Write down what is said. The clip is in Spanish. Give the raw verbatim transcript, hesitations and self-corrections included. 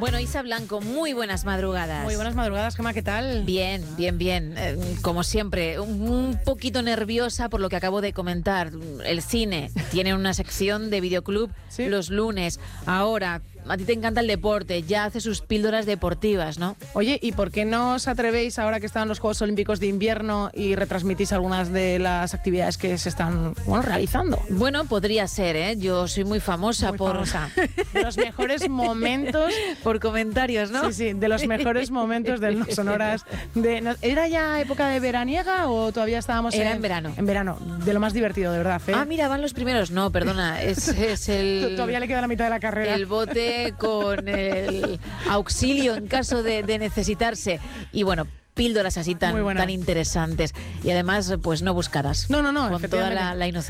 Bueno, Isa Blanco, muy buenas madrugadas. Muy buenas madrugadas, Gemma, ¿qué tal? Bien, bien, bien. Eh, como siempre, un, un poquito nerviosa por lo que acabo de comentar. El cine tiene una sección de videoclub ¿Sí? los lunes. Ahora, a ti te encanta el deporte, ya hace sus píldoras deportivas, ¿no? Oye, ¿y por qué no os atrevéis ahora que están los Juegos Olímpicos de Invierno y retransmitís algunas de las actividades que se están, bueno, realizando? Bueno, podría ser, ¿eh? Yo soy muy famosa Muy por... famosa. De los mejores momentos... por comentarios, ¿no? Sí, sí, de los mejores momentos de No Sonoras. De, no, ¿Era ya época de veraniega o todavía estábamos Era en, en verano. En verano, de lo más divertido, de verdad, ¿eh? Ah, mira, van los primeros. No, perdona, es, es el... Todavía le queda la mitad de la carrera. El bote con el auxilio en caso de, de necesitarse. Y bueno, píldoras así tan, tan interesantes. Y además, pues no buscarás. No, no, no, con toda la, la inocencia.